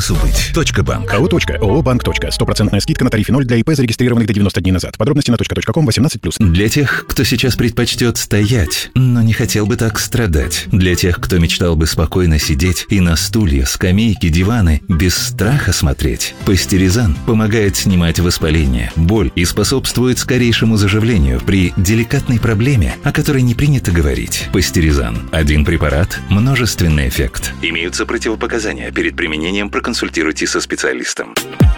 бизнесу быть. Банк. АО. ООО «Банк. 100% скидка на тарифе 0 для ИП, зарегистрированных до 90 дней назад. Подробности на .ком 18+. Для тех, кто сейчас предпочтет стоять, но не хотел бы так страдать. Для тех, кто мечтал бы спокойно сидеть и на стулья, скамейки, диваны без страха смотреть. Пастеризан помогает снимать воспаление, боль и способствует скорейшему заживлению при деликатной проблеме, о которой не принято говорить. Пастеризан. Один препарат, множественный эффект. Имеются противопоказания. Перед применением проконсультируйтесь со специалистом.